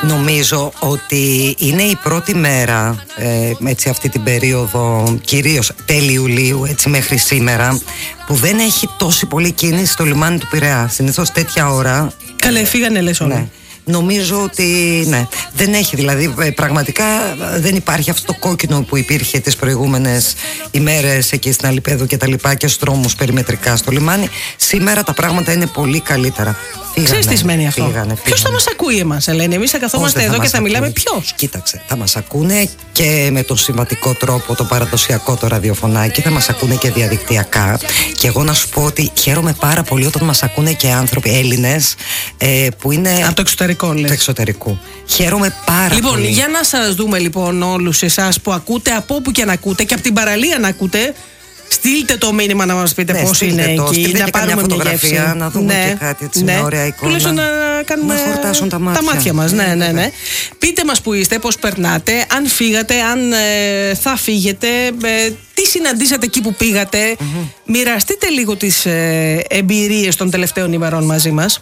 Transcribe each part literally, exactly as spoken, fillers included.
Νομίζω ότι είναι η πρώτη μέρα, ε, έτσι αυτή την περίοδο, κυρίως τέλη Ιουλίου, έτσι μέχρι σήμερα, που δεν έχει τόση πολύ κίνηση στο λιμάνι του Πειραιά. Συνήθως τέτοια ώρα. Καλέ, φύγανε λες όλα. Ναι. Νομίζω ότι ναι, δεν έχει, δηλαδή πραγματικά δεν υπάρχει αυτό το κόκκινο που υπήρχε τις προηγούμενες ημέρες εκεί στην Αλιπέδου και τα λοιπά και στους δρόμους περιμετρικά στο λιμάνι. Σήμερα τα πράγματα είναι πολύ καλύτερα. Ξέρεις τι σημαίνει αυτό? Φύγανε, ποιος θα μας ακούει εμάς, Ελένη? Εμείς θα καθόμαστε εδώ θα και θα μιλάμε. Ποιος? Κοίταξε, θα μας ακούνε και με το συμβατικό τρόπο, το παραδοσιακό, το ραδιοφωνάκι, θα μας ακούνε και διαδικτυακά. Και εγώ να σου πω ότι χαίρομαι πάρα πολύ όταν μας ακούνε και άνθρωποι Έλληνες ε, που είναι από το εξωτερικό, λες. Το εξωτερικού. Χαίρομαι πάρα λοιπόν, πολύ. Λοιπόν, για να σας δούμε λοιπόν όλους εσάς που ακούτε, από όπου και να ακούτε και από την παραλία να ακούτε. Στείλτε το μήνυμα να μας πείτε ναι, πώς είναι το, εκεί, να πάρουμε μια φωτογραφία, να δούμε ναι, και κάτι έτσι, ναι. μια ωραία εικόνα. Τουλάχιστον να κάνουμε να χορτάσουν τα μάτια, τα μάτια μας. Ναι, ναι, ναι, ναι. Πείτε μας που είστε, πώς περνάτε, αν φύγατε, αν ε, θα φύγετε, ε, τι συναντήσατε εκεί που πήγατε. Mm-hmm. Μοιραστείτε λίγο τις ε, εμπειρίες των τελευταίων ημερών μαζί μας.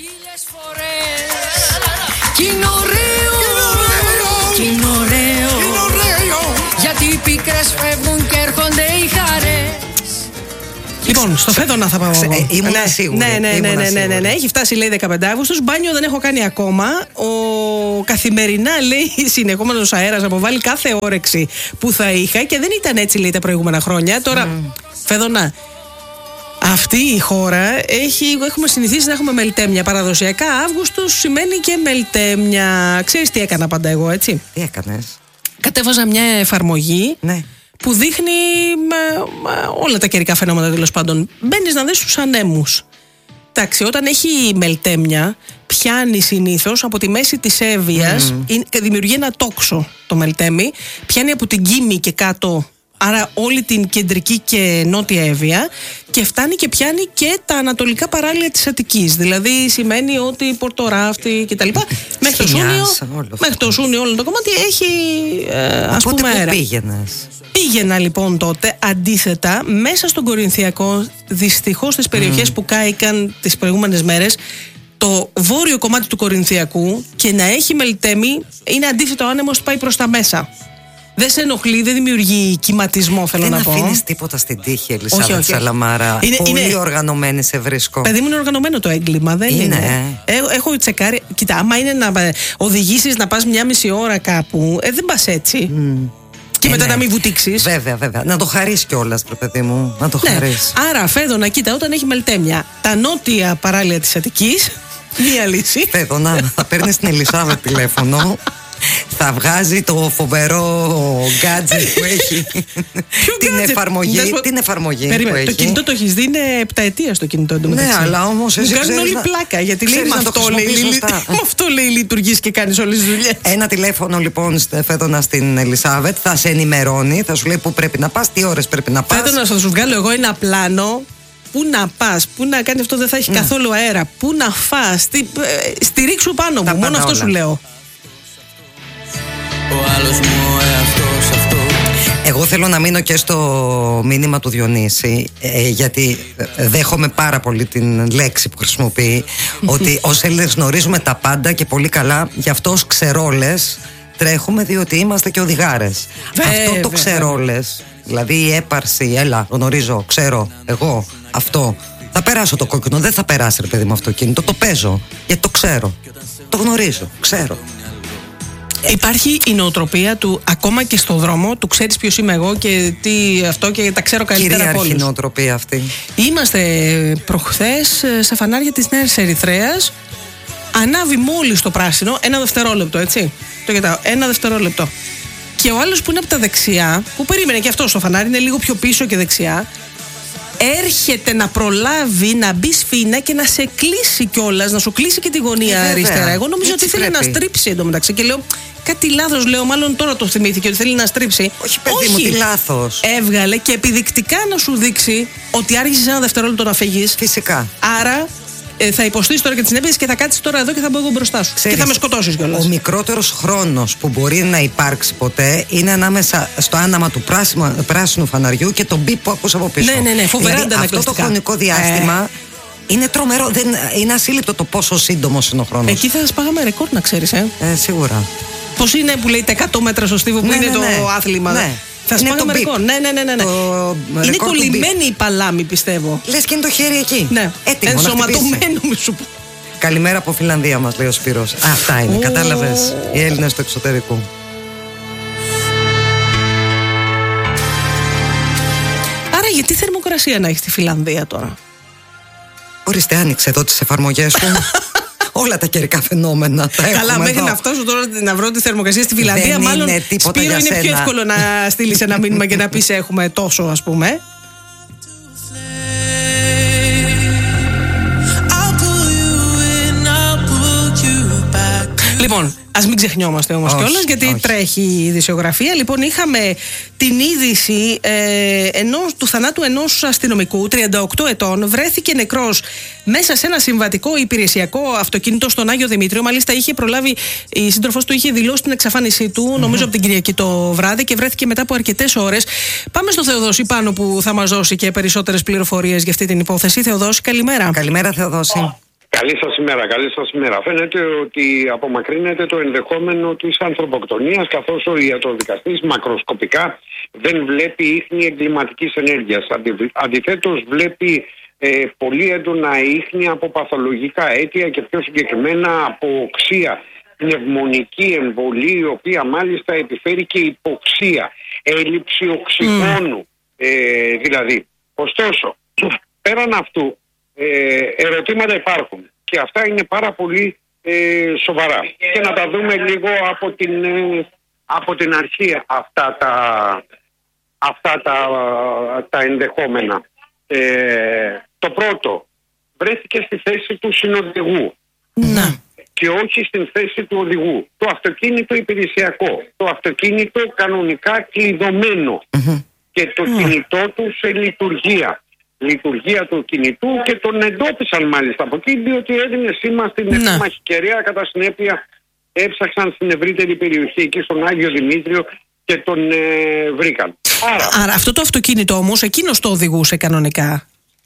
Γιατί οι πίκρες φεύγουν και έρχονται οι χαρές. Λοιπόν, στο Φέδωνα θα πάω εγώ. Ε, ήμουν ναι, σίγουρη. Ναι, ναι, ναι, ναι, ναι, ναι, ναι. Έχει φτάσει, λέει, δεκαπέντε Αυγούστου. Μπάνιο δεν έχω κάνει ακόμα. Ο καθημερινά, λέει, συνεχόμενος αέρας αποβάλλει κάθε όρεξη που θα είχα και δεν ήταν έτσι, λέει, τα προηγούμενα χρόνια. Τώρα, mm. Φέδωνα, αυτή η χώρα έχει, έχουμε συνηθίσει να έχουμε μελτέμια. Παραδοσιακά Αύγουστος σημαίνει και μελτέμια. Ξέρεις τι έκανα πάντα εγώ, έτσι? Τι έκανες? Κατέβαζα μια εφαρμογή, ναι, που δείχνει μα, μα, όλα τα καιρικά φαινόμενα, τέλος πάντων. Μπαίνεις να δεις τους ανέμους. Εντάξει, όταν έχει μελτέμια, πιάνει συνήθως από τη μέση της Εύβοιας, mm. δημιουργεί ένα τόξο το μελτέμι, πιάνει από την Κίμη και κάτω, άρα όλη την κεντρική και νότια Εύβοια, και φτάνει και πιάνει και τα ανατολικά παράλια της Αττικής. Δηλαδή σημαίνει ότι Πορτοράφτη και τα λοιπά μέχρι το Σούνιο, μέχρι το Σούνιο όλο το κομμάτι έχει ε, ας Οπότε πούμε αέρα. Πήγαινες? Πήγαινα λοιπόν τότε αντίθετα μέσα στον Κορινθιακό, δυστυχώς στις περιοχές mm. που κάηκαν τις προηγούμενες μέρες, το βόρειο κομμάτι του Κορινθιακού, και να έχει μελτέμι είναι αντίθετο, ο άνεμος πάει προς τα μέσα. Δεν σε ενοχλεί, δεν δημιουργεί κυματισμό, θέλω δεν να πω. Δεν αφήνεις τίποτα στην τύχη, Ελισάβετ Σαλαμάρα. Είναι, πολύ είναι, οργανωμένη σε βρίσκω. Παιδί μου, είναι οργανωμένο το έγκλημα, δεν είναι. είναι. Έχω, έχω τσεκάρει. Κοίτα, άμα είναι να οδηγήσεις να πας μια μισή ώρα κάπου, ε, δεν πας έτσι. Mm. Και ε, μετά ναι. να μην βουτήξεις. Βέβαια, βέβαια. Να το χαρείς κιόλας, παιδί μου. Να το ναι. χαρείς. Άρα, Φέδωνα, κοίτα, όταν έχει μελτέμια, τα νότια παράλια της Αττικής, μία λύση. Φέδωνα, θα παίρνεις την Ελισάβετ τηλέφωνο. Θα βγάζει το φοβερό gadget που έχει. την, gadget? εφαρμογή, πω... την εφαρμογή Περίμενε, που το έχει. κινητό το έχεις δει, είναι επταετία στο κινητό του. Ναι, αλλά όμως εσύ μου κάνουν όλοι να... πλάκα. Γιατί λέει με αυτό, λέει, αυτό λέει λειτουργείς και κάνεις όλες τις δουλειές. Ένα τηλέφωνο λοιπόν, Φέδωνα, στην Ελισάβετ θα σε ενημερώνει, θα σου λέει πού πρέπει να πας, τι ώρες πρέπει να πας. Φέδωνα, θα σου βγάλω εγώ ένα πλάνο. Πού να πας, πού να κάνει αυτό, δεν θα έχει ναι. καθόλου αέρα. Πού να φας, τι... στηρίξου πάνω μου. Μόνο αυτό σου λέω. Ο άλλος μου ο εαυτός αυτό. Εγώ θέλω να μείνω και στο μήνυμα του Διονύση, ε, γιατί δέχομαι πάρα πολύ την λέξη που χρησιμοποιεί, ότι ως Έλληνες γνωρίζουμε τα πάντα και πολύ καλά, γι' αυτό ως ξερόλες τρέχουμε, διότι είμαστε και οδηγάρες. Βέ, αυτό το βέ, ξερόλες, δηλαδή η έπαρση, έλα γνωρίζω, ξέρω, εγώ, αυτό, θα περάσω το κόκκινο, δεν θα περάσει ρε παιδί μου αυτοκίνητο, το παίζω, γιατί το ξέρω, το γνωρίζω, ξέρω. Υπάρχει η νοοτροπία του ακόμα και στο δρόμο, του ξέρεις ποιος είμαι εγώ και τι αυτό και τα ξέρω καλύτερα από όλους. Κυρίαρχη νοοτροπία αυτή. Είμαστε προχθές σε φανάρια της Νέας Ερυθρέας. Ανάβει μόλις το πράσινο, ένα δευτερόλεπτο, έτσι. Το κοιτάω, ένα δευτερόλεπτο. Και ο άλλος που είναι από τα δεξιά, που περίμενε και αυτό στο φανάρι, είναι λίγο πιο πίσω και δεξιά, έρχεται να προλάβει να μπει σφίνα και να σε κλείσει κιόλας, να σου κλείσει και τη γωνία ε, αριστερά. Εγώ νομίζω ότι θέλει να στρίψει εντωμεταξύ και λέω κάτι λάθος, λέω, μάλλον τώρα το θυμήθηκε ότι θέλει να στρίψει. Όχι, παιδί Όχι. μου, τι λάθος. Έβγαλε και επιδεικτικά να σου δείξει ότι άργησες ένα δευτερόλεπτο να φύγεις. Φυσικά. Άρα ε, θα υποστείς τώρα και τις συνέπειες και θα κάτσεις τώρα εδώ και θα μπω εγώ μπροστά σου. Ξέρεις, και θα με σκοτώσεις κιόλας. Ο μικρότερος χρόνος που μπορεί να υπάρξει ποτέ είναι ανάμεσα στο άναμα του πράσινου, πράσινου φαναριού και τον μπιπ που ακούς από πίσω. Ναι, ναι, ναι, φοβερά δηλαδή, αυτό το χρονικό διάστημα. Ε. Είναι τρομερό, δεν, είναι ασύλληπτο το πόσο σύντομος είναι ο χρόνος. Εκεί θα σπάγαμε ρεκόρ, να ξέρεις, ε. ε Σίγουρα. Πώς είναι που λέει τα εκατό μέτρα στο στίβο, που ναι, είναι ναι, το ναι. άθλημα. Ναι. Θα σπάγαμε ρεκόρ. Ναι, ναι, ναι, ναι. Το είναι κολλημένη η παλάμη, πιστεύω. Λες και είναι το χέρι εκεί. Ναι. Έτοιμο, ενσωματωμένο, μη σου πω. Καλημέρα από Φιλανδία, μας λέει ο Σπύρος. Αυτά είναι, oh. κατάλαβες. Οι Έλληνες του εξωτερικού. Άρα γιατί θερμοκρασία να έχει στη Φιλανδία τώρα? Ορίστε, άνοιξε εδώ τις εφαρμογές σου. Όλα τα καιρικά φαινόμενα τα έχουμε. Καλά, μέχρι εδώ. να φτάσω τώρα να βρω τη θερμοκρασία στη Φιλανδία, δεν μάλλον είναι τίποτα Σπύρο, για είναι σένα. πιο εύκολο να στείλεις ένα μήνυμα και να πεις έχουμε τόσο, ας πούμε. Λοιπόν, ας μην ξεχνιόμαστε όμως κιόλας, γιατί όχι. Τρέχει η ειδησιογραφία. Λοιπόν, είχαμε την είδηση ε, ενός, του θανάτου ενός αστυνομικού, τριάντα οκτώ ετών, βρέθηκε νεκρός μέσα σε ένα συμβατικό υπηρεσιακό αυτοκίνητο στον Άγιο Δημήτριο. Μάλιστα, είχε προλάβει, η σύντροφός του είχε δηλώσει την εξαφάνισή του, mm-hmm. νομίζω από την Κυριακή το βράδυ, και βρέθηκε μετά από αρκετές ώρες. Πάμε στο Θεοδόση πάνω, που θα μας δώσει και περισσότερες πληροφορίες για αυτή την υπόθεση. Θεοδόση, καλημέρα. Καλημέρα, Θεοδόση. Καλή σας ημέρα, καλή σας ημέρα. Φαίνεται ότι απομακρύνεται το ενδεχόμενο της ανθρωποκτονίας, καθώς ο ιατροδικαστής μακροσκοπικά δεν βλέπει ίχνη εγκληματικής ενέργειας. Αντι, αντιθέτως βλέπει ε, πολύ έντονα ίχνη από παθολογικά αίτια και πιο συγκεκριμένα από οξεία, πνευμονική εμβολή, η οποία μάλιστα επιφέρει και υποξία, έλλειψη οξυγόνου mm. ε, δηλαδή. Ωστόσο, πέραν αυτού, Ε, ερωτήματα υπάρχουν και αυτά είναι πάρα πολύ ε, σοβαρά, και να τα δούμε λίγο από την, ε, από την αρχή αυτά τα, αυτά τα, τα ενδεχόμενα. Ε, το πρώτο, βρέθηκε στη θέση του συνοδηγού να. και όχι στην θέση του οδηγού. Το αυτοκίνητο υπηρεσιακό, το αυτοκίνητο κανονικά κλειδωμένο mm-hmm. και το mm. κινητό του σε λειτουργία. Λειτουργία του κινητού, και τον εντόπισαν μάλιστα από εκεί, διότι έδινε σήμα στην επίμαχη κεραία. Κατά συνέπεια έψαξαν στην ευρύτερη περιοχή εκεί στον Άγιο Δημήτριο και τον ε, βρήκαν. Άρα, Άρα αυτό το αυτοκίνητο όμως εκείνος το οδηγούσε κανονικά?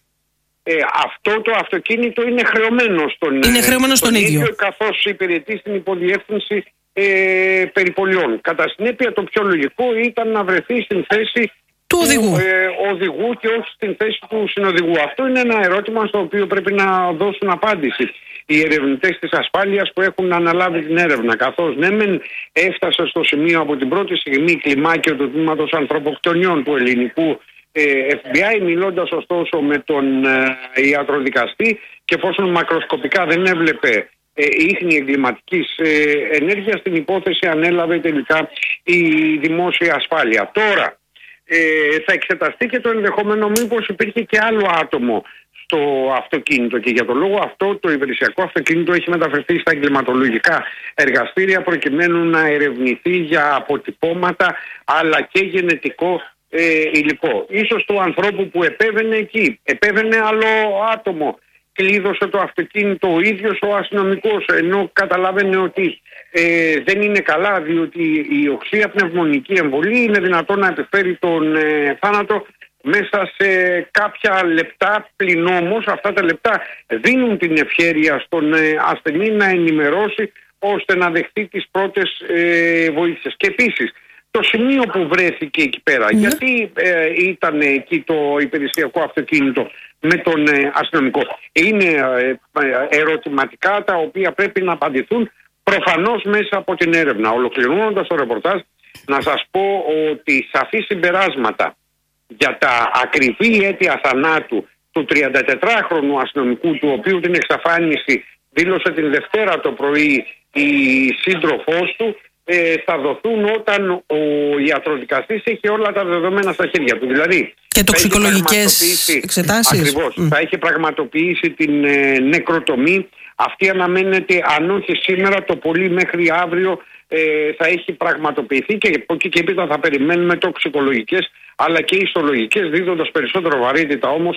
Ε, αυτό το αυτοκίνητο είναι χρεωμένο στον, είναι χρεωμένο στον, στον ίδιο, ίδιο, καθώς υπηρετεί στην υποδιεύθυνση ε, περιπολιών. Κατά συνέπεια το πιο λογικό ήταν να βρεθεί στην θέση του οδηγού. Ε, οδηγού και όχι στην θέση του συνοδηγού. Αυτό είναι ένα ερώτημα στο οποίο πρέπει να δώσουν απάντηση οι ερευνητές της ασφάλειας που έχουν αναλάβει την έρευνα. Καθώς ναι, μεν έφτασε στο σημείο από την πρώτη στιγμή κλιμάκιο του τμήματος ανθρωποκτονιών του ελληνικού ε, εφ μπι άι, μιλώντας ωστόσο με τον ε, ιατροδικαστή, και εφόσον μακροσκοπικά δεν έβλεπε ε, ίχνη εγκληματικής ε, ενέργειας, την υπόθεση ανέλαβε τελικά η δημόσια ασφάλεια. Τώρα, Ε, θα εξεταστεί και το ενδεχόμενο μήπως υπήρχε και άλλο άτομο στο αυτοκίνητο, και για τον λόγο αυτό το υπηρεσιακό αυτοκίνητο έχει μεταφερθεί στα εγκληματολογικά εργαστήρια προκειμένου να ερευνηθεί για αποτυπώματα αλλά και γενετικό ε, υλικό. Ίσως του ανθρώπου που επέβαινε εκεί, επέβαινε άλλο άτομο, κλείδωσε το αυτοκίνητο ο ίδιος ο αστυνομικός, ενώ καταλάβαινε ότι ε, δεν είναι καλά, διότι η οξεία πνευμονική εμβολή είναι δυνατόν να επιφέρει τον ε, θάνατο μέσα σε κάποια λεπτά, πλην όμως αυτά τα λεπτά δίνουν την ευχέρεια στον ε, ασθενή να ενημερώσει ώστε να δεχτεί τις πρώτες ε, βοήθειες. Και επίσης το σημείο που βρέθηκε εκεί πέρα, mm. γιατί ε, ήταν εκεί το υπηρεσιακό αυτοκίνητο με τον ε, αστυνομικό, είναι ε, ερωτηματικά τα οποία πρέπει να απαντηθούν προφανώς μέσα από την έρευνα. Ολοκληρώνοντας το ρεπορτάζ, να σας πω ότι σαφή συμπεράσματα για τα ακριβή αίτια θανάτου του τριαντατετράχρονου αστυνομικού, του οποίου την εξαφάνιση δήλωσε την Δευτέρα το πρωί η σύντροφός του, ε, θα δοθούν όταν ο ιατροδικαστής έχει όλα τα δεδομένα στα χέρια του. Δηλαδή, και τοξικολογικές εξετάσεις. Ακριβώς. Mm. Θα έχει πραγματοποιήσει την ε, νεκροτομή. Αυτή αναμένεται, αν όχι σήμερα, το πολύ μέχρι αύριο ε, θα έχει πραγματοποιηθεί, και από εκεί και έπειτα θα περιμένουμε τοξικολογικές αλλά και ιστολογικές, δίδοντας περισσότερο βαρύτητα όμως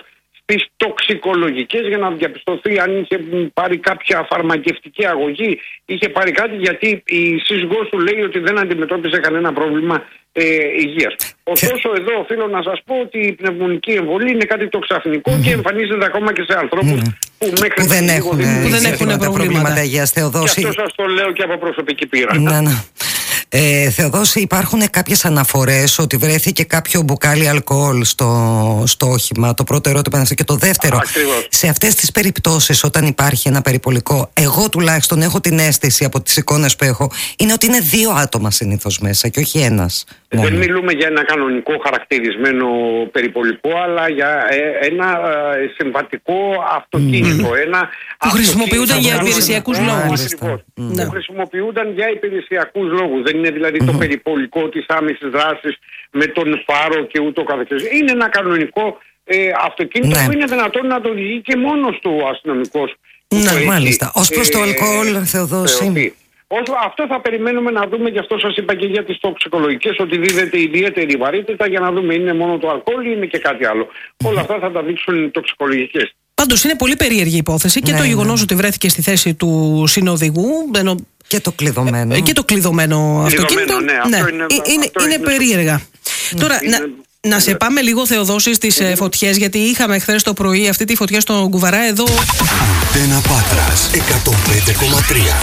στις τοξικολογικές για να διαπιστωθεί αν είχε πάρει κάποια φαρμακευτική αγωγή, είχε πάρει κάτι, γιατί η σύζυγός του λέει ότι δεν αντιμετώπιζε κανένα πρόβλημα ε, υγείας. Ωστόσο εδώ οφείλω να σας πω ότι η πνευμονική εμβολή είναι κάτι το ξαφνικό mm. και εμφανίζεται ακόμα και σε ανθρώπους mm. που μέχρι που δεν έχουν, που δεν έχουν προβλήματα, προβλήματα υγείας. Θεοδόση. Και αυτό σας το λέω και από προσωπική πείρα. Να, να. Ε, Θεοδόση, υπάρχουν κάποιες αναφορές ότι βρέθηκε κάποιο μπουκάλι αλκοόλ στο, στο όχημα. Το πρώτο ερώτημα είναι αυτό. Και το δεύτερο, Ακριβώς. σε αυτές τις περιπτώσεις όταν υπάρχει ένα περιπολικό, εγώ τουλάχιστον έχω την αίσθηση από τις εικόνες που έχω, είναι ότι είναι δύο άτομα συνήθως μέσα και όχι ένας. Δεν μιλούμε για ένα κανονικό χαρακτηρισμένο περιπολικό, αλλά για ε, ένα ε, συμβατικό αυτοκίνητο. Mm. Ένα που χρησιμοποιούνταν για υπηρεσιακούς λόγους. Ακριβώς. Mm. Που χρησιμοποιούνταν για υπηρεσιακούς λόγους. Δεν είναι δηλαδή mm. το περιπολικό της άμεσης δράσης με τον φάρο και ούτω καθεξής. Είναι ένα κανονικό ε, αυτοκίνητο ναι. που είναι δυνατόν να το οδηγεί και μόνος του ο αστυνομικός. Ναι, μάλιστα. Ως προς το αλκοόλ, ε, Θεοδόση. Όσο αυτό θα περιμένουμε να δούμε, γι' αυτό σας είπα και για τις τοξικολογικές, ότι δίδεται ιδιαίτερη βαρύτητα για να δούμε είναι μόνο το αλκοόλ ή είναι και κάτι άλλο. Mm. Όλα αυτά θα τα δείξουν οι τοξικολογικές. Πάντως είναι πολύ περίεργη υπόθεση και ναι, το γεγονός ναι. ότι βρέθηκε στη θέση του συνοδηγού. Ενώ... Και το κλειδωμένο. Ε, και το κλειδωμένο αυτοκίνητο. Ναι, ναι. Αυτό είναι, είναι, αυτό είναι, είναι περίεργα. Mm. Τώρα, είναι... να, να σε πάμε λίγο, Θεοδόση, στις mm. φωτιές, γιατί είχαμε χθες το πρωί αυτή τη φωτιά στον Κουβαρά εδώ. Αντένα Πάτρας εκατόν πέντε κόμμα τρία.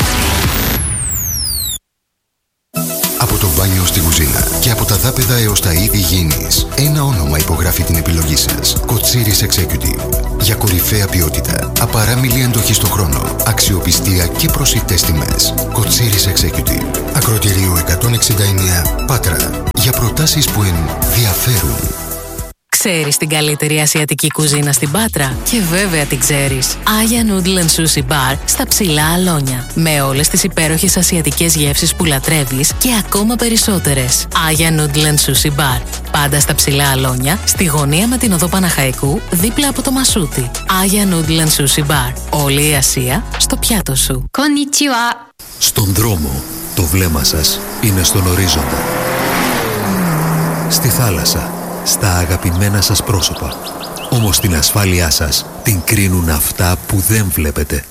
Από το μπάνιο στην κουζίνα και από τα δάπεδα έως τα είδη γήινης, ένα όνομα υπογράφει την επιλογή σας. Κοτσίρις Executive. Για κορυφαία ποιότητα, απαράμιλη εντοχή στο χρόνο, αξιοπιστία και προσιτές τιμές. Κοτσίρις Executive. Ακροτηρίου εκατόν εξήντα εννέα, Πάτρα. Για προτάσεις που ενδιαφέρουν. Ξέρεις την καλύτερη ασιατική κουζίνα στην Πάτρα? Και βέβαια την ξέρεις. Aya Noodle and Sushi Bar στα Ψηλά Αλόνια. Με όλες τις υπέροχες ασιατικές γεύσεις που λατρεύεις και ακόμα περισσότερες. Aya Noodle and Sushi Bar. Πάντα στα Ψηλά Αλόνια, στη γωνία με την οδό Παναχαϊκού, δίπλα από το Μασούτι. Aya Noodle and Sushi Bar. Όλη η Ασία στο πιάτο σου. Konnichiwa. Στον δρόμο, το βλέμμα σας είναι στον ορίζοντα. Στη θάλασσα, στα αγαπημένα σας πρόσωπα. Όμως την ασφάλειά σας την κρίνουν αυτά που δεν βλέπετε.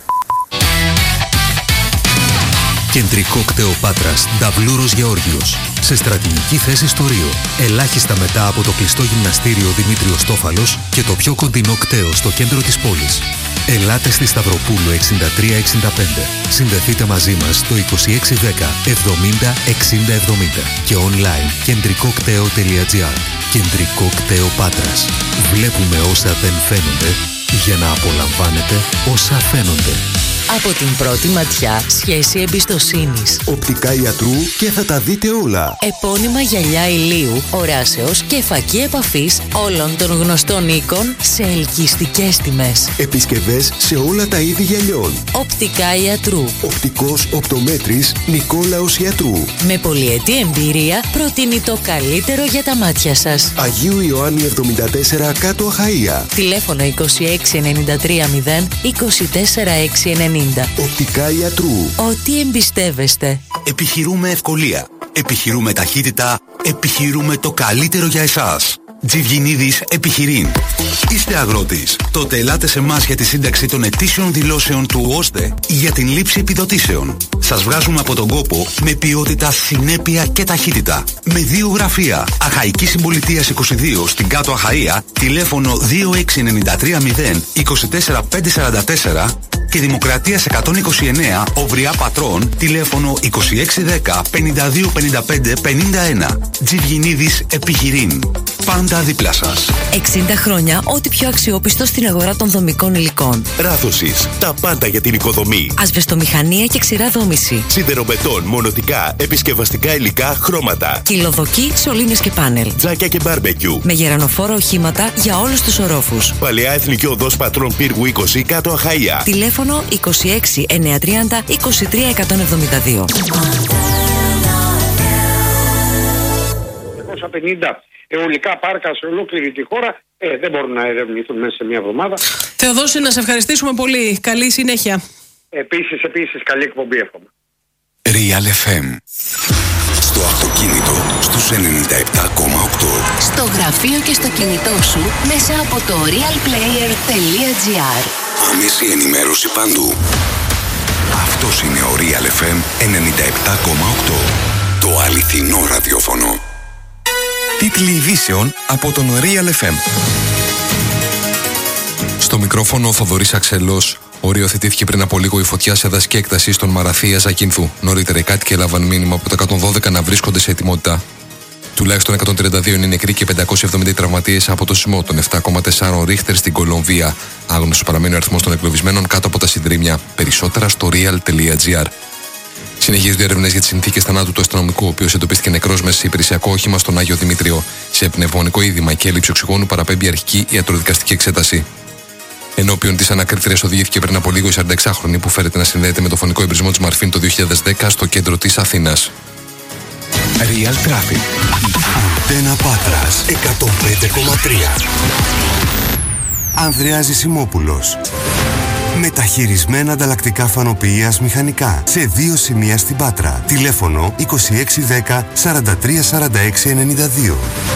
Κεντρικό κτέο Πάτρας, Νταβλούρος Γεώργιος. Σε στρατηγική θέση στο Ρίο. Ελάχιστα μετά από το κλειστό γυμναστήριο Δημήτριος Τόφαλος και το πιο κοντινό κτέο στο κέντρο της πόλης. Ελάτε στη Σταυροπούλου εξήντα τρία εξήντα πέντε. Συνδεθείτε μαζί μας στο είκοσι έξι δέκα εβδομήντα εξήντα εβδομήντα και online κεντρικοκτέο τελεία τζι άρ. Κεντρικό κτέο Πάτρας. Βλέπουμε όσα δεν φαίνονται για να απολαμβάνετε όσα φαίνονται. Από την πρώτη ματιά, σχέση εμπιστοσύνης. Οπτικά ιατρού και θα τα δείτε όλα. Επώνυμα γυαλιά ηλίου, οράσεως και φακή επαφής όλων των γνωστών οίκων σε ελκυστικές τιμές. Επισκευές σε όλα τα είδη γυαλιών. Οπτικά ιατρού. Οπτικός οπτομέτρης Νικόλαος Ιατρού. Με πολυετή εμπειρία προτείνει το καλύτερο για τα μάτια σας. Αγίου Ιωάννη εβδομήντα τέσσερα κάτω Αχαΐα. Τηλέφωνο είκοσι έξι ενενήντα τρία μηδέν είκοσι τέσσερα έξι ενενήντα. Οπτικά ιατρού. Ό,τι εμπιστεύεστε. Επιχειρούμε ευκολία. Επιχειρούμε ταχύτητα. Επιχειρούμε το καλύτερο για εσάς. Τζιβγινίδης Επιχειρήν. Είστε αγρότης? Τότε ελάτε σε εμάς για τη σύνταξη των ετήσιων δηλώσεων του ΟΣΔΕ για την λήψη επιδοτήσεων. Σας βγάζουμε από τον κόπο με ποιότητα, συνέπεια και ταχύτητα. Με δύο γραφεία. Αχαϊκή Συμπολιτείας είκοσι δύο στην Κάτω Αχαΐα. Τηλέφωνο δύο έξι ενενήντα τρία μηδέν είκοσι τέσσερα πεντακόσια σαράντα τέσσερα και Δημοκρατίας εκατόν είκοσι εννέα Ουριά Πατρών. Τηλέφωνο είκοσι έξι δέκα πενήντα δύο πενήντα πέντε πενήντα ένα. Τζιβγινίδης Επιχειρήν. Πάντα δίπλα σας. εξήντα χρόνια ό,τι πιο αξιόπιστο στην αγορά των δομικών υλικών. Ράθωσης. Τα πάντα για την οικοδομή. Ασβεστομηχανία και ξηρά δόμηση. Σιδεροβετών, μονοτικά, επισκευαστικά υλικά, χρώματα. Κυλοδοκή, σωλήνες και πάνελ. Τζάκια και μπάρμπεκιου. Με γερανοφόρα οχήματα για όλους τους ορόφους. Παλαιά Εθνική Οδός Πατρών Πύργου είκοσι Κάτω Αχαΐα. Τηλέφωνο είκοσι έξι εννιακόσια τριάντα είκοσι τρία εκατόν εβδομήντα δύο. διακόσια πενήντα αιωλικά πάρκα σε ολόκληρη τη χώρα ε, δεν μπορούν να ερευνηθούν μέσα σε μια εβδομάδα. Θεοδόση, να σε ευχαριστήσουμε πολύ. Καλή συνέχεια. Επίσης, επίσης, καλή εκπομπή εύχομαι. Real εφ εμ. Στο το αυτοκίνητο στους ενενήντα επτά κόμμα οκτώ. Στο γραφείο και στο κινητό σου μέσα από το real player τελεία gr. Άμεση ενημέρωση παντού. Αυτός είναι ο Real εφ εμ ενενήντα επτά κόμμα οκτώ. Το αληθινό ραδιόφωνο. Τίτλοι ειδήσεων από τον Real εφ εμ. Στο μικρόφωνο ο Θοδωρής Αξελός. Οριοθετήθηκε πριν από λίγο η φωτιά σε δασική έκταση στον Μαραθία Ζακίνθου. Νωρίτερα οι κάτοικοι έλαβαν μήνυμα από το εκατόν δώδεκα να βρίσκονται σε ετοιμότητα. Τουλάχιστον εκατόν τριάντα δύο είναι νεκροί και πεντακόσιοι εβδομήντα τραυματίες από το σεισμό των επτά κόμμα τέσσερα Ρίχτερ στην Κολομβία. Άγνωστος παραμένει ο αριθμός των εγκλωβισμένων κάτω από τα συντρίμμια. Περισσότερα στο real τελεία gr. Συνεχίζονται έρευνες για τις συνθήκες θανάτου του αστυνομικού, ο οποίος εντοπίστηκε νεκρός μέσα σε υπηρεσιακό όχημα στον Άγιο Δημήτριο. Σε πνευμονικό είδημα και έλλειψη οξυγόνου παραπέμπει αρχική ιατροδικαστική εξέταση. Ενώπιον της ανακρίτριας οδηγήθηκε πριν από λίγο η σαρανταεξάχρονη που φέρεται να συνδέεται με το φωνικό εμπρισμό της Μαρφίν το δύο χιλιάδες δέκα στο κέντρο της Αθήνας. Real Traffic. Αντένα Πάτρας εκατόν πέντε κόμμα τρία. Ανδρέας Ζησιμόπουλος. Μεταχειρισμένα ανταλλακτικά φανοποιείας μηχανικά σε δύο σημεία στην Πάτρα. Τηλέφωνο είκοσι έξι δέκα σαράντα τρία σαράντα έξι ενενήντα δύο.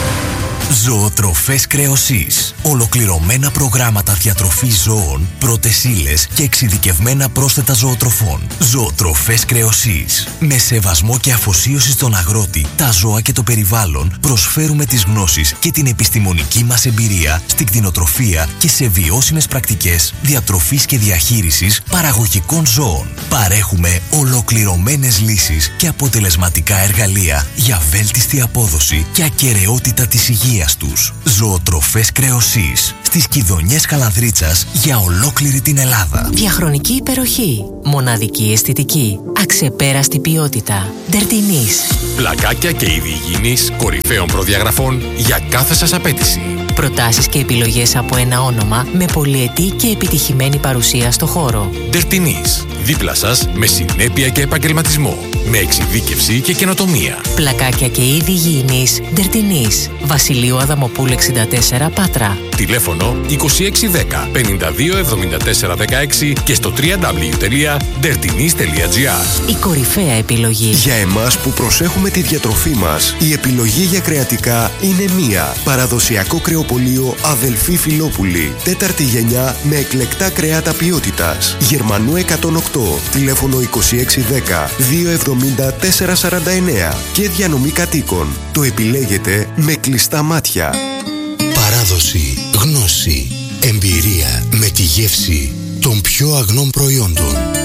Ζωοτροφές Κρεοσής. Ολοκληρωμένα προγράμματα διατροφής ζώων, πρώτες ύλες και εξειδικευμένα πρόσθετα ζωοτροφών. Ζωοτροφές Κρεοσής. Με σεβασμό και αφοσίωση στον αγρότη, τα ζώα και το περιβάλλον, προσφέρουμε τις γνώσεις και την επιστημονική μας εμπειρία στην κτηνοτροφία και σε βιώσιμες πρακτικές διατροφής και διαχείρισης παραγωγικών ζώων. Παρέχουμε ολοκληρωμένες λύσεις και αποτελεσματικά εργαλεία για βέλτιστη απόδοση και ακεραιότητα της υγείας τους. Ζωοτροφές Κρεοσής. Στις Κιδωνιές Καλανδρίτσας για ολόκληρη την Ελλάδα. Διαχρονική υπεροχή. Μοναδική αισθητική. Αξεπέραστη ποιότητα. Ντερτινής. Πλακάκια και είδη υγιεινής κορυφαίων προδιαγραφών για κάθε σας απέτηση. Προτάσεις και επιλογές από ένα όνομα με πολυετή και επιτυχημένη παρουσία στο χώρο. Ντερτινής. Δίπλα σας με συνέπεια και επαγγελματισμό. Με εξειδίκευση και καινοτομία. Πλακάκια και είδη υγιεινής. Ντερτινής. Βασιλείου Αδαμοπούλου εξήντα τέσσερα Πάτρα. Τηλέφωνο είκοσι έξι δέκα πενήντα δύο εβδομήντα τέσσερα δεκαέξι και στο double-u double-u double-u τελεία ντερτινής τελεία gr. Η κορυφαία επιλογή. Για εμάς που προσέχουμε τη διατροφή μας, η επιλογή για κρεατικά είναι μία. Παραδοσιακό κρεοπωλείο Αδελφή Φιλόπουλη. Τέταρτη γενιά με εκλεκτά κρεάτα ποιότητας. Γερμανού εκατόν οκτώ. Τηλέφωνο είκοσι έξι δέκα δύο εβδομήντα τέσσερα σαράντα εννέα. Και διανομή κατοίκων. Το επιλέγετε με κλειστά μάτια. Παράδοση, γνώση, εμπειρία με τη γεύση των πιο αγνών προϊόντων.